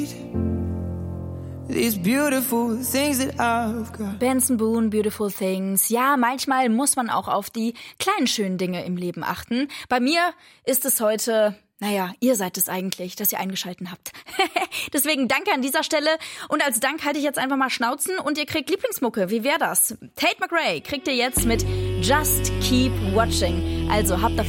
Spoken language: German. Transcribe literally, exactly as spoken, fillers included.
These beautiful things that I've got. Benson Boone, Beautiful Things. Ja, manchmal muss man auch auf die kleinen schönen Dinge im Leben achten. Bei mir ist es heute, naja, ihr seid es eigentlich, dass ihr eingeschalten habt. Deswegen danke an dieser Stelle. Und als Dank halte ich jetzt einfach mal Schnauzen und ihr kriegt Lieblingsmucke. Wie wäre das? Tate McRae kriegt ihr jetzt mit Just Keep Watching. Also habt dafür